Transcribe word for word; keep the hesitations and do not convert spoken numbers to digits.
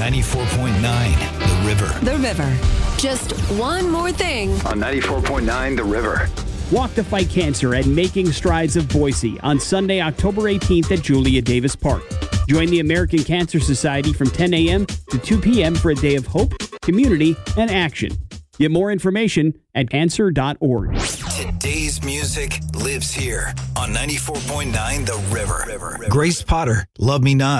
ninety-four point nine The River. The River. Just one more thing. On ninety-four point nine The River. Walk to Fight Cancer at Making Strides of Boise on Sunday, October eighteenth at Julia Davis Park. Join the American Cancer Society from ten a.m. to two p.m. for a day of hope, community, and action. Get more information at cancer dot org. Today's music lives here on ninety-four point nine The River. Grace Potter, Love Me Not.